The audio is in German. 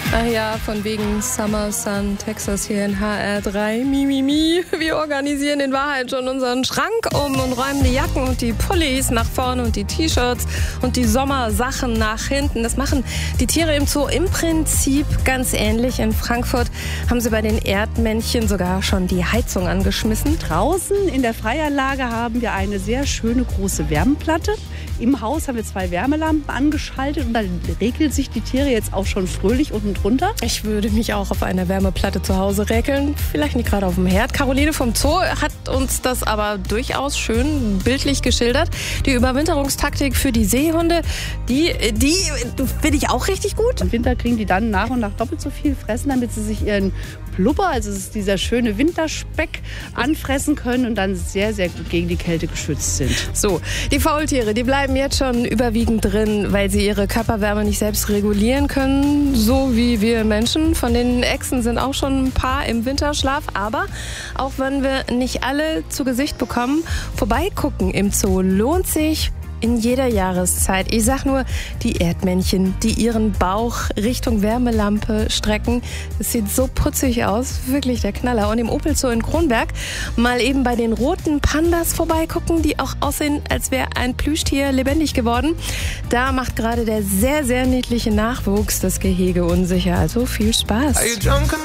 Ah ja, von wegen Summer Sun, Texas hier in HR3. Mimimi. Wir organisieren in Wahrheit schon unseren Schrank um und räumen die Jacken und die Pullis nach vorne und die T-Shirts und die Sommersachen nach hinten. Das machen die Tiere im Zoo im Prinzip ganz ähnlich. In Frankfurt haben sie bei den Erdmännchen sogar schon die Heizung angeschmissen. Draußen in der Freianlage haben wir eine sehr schöne große Wärmeplatte. Im Haus haben wir 2 Wärmelampen angeschaltet und dann regeln sich die Tiere jetzt auch schon fröhlich unten drunter. Ich würde mich auch auf einer Wärmeplatte zu Hause räkeln, vielleicht nicht gerade auf dem Herd. Caroline vom Zoo hat uns das aber durchaus schön bildlich geschildert. Die Überwinterungstaktik für die Seehunde, die finde ich auch richtig gut. Im Winter kriegen die dann nach und nach doppelt so viel fressen, damit sie sich ihren Blubber, also es ist dieser schöne Winterspeck, anfressen können und dann sehr, sehr gut gegen die Kälte geschützt sind. So, die Faultiere, die bleiben jetzt schon überwiegend drin, weil sie ihre Körperwärme nicht selbst regulieren können, so wie wir Menschen. Von den Echsen sind auch schon ein paar im Winterschlaf, aber auch wenn wir nicht alle zu Gesicht bekommen, vorbeigucken im Zoo lohnt sich in jeder Jahreszeit. Ich sag nur, die Erdmännchen, die ihren Bauch Richtung Wärmelampe strecken. Das sieht so putzig aus. Wirklich der Knaller. Und im Opel Zoo in Kronberg mal eben bei den roten Pandas vorbeigucken, die auch aussehen, als wäre ein Plüschtier lebendig geworden. Da macht gerade der sehr, sehr niedliche Nachwuchs das Gehege unsicher. Also viel Spaß.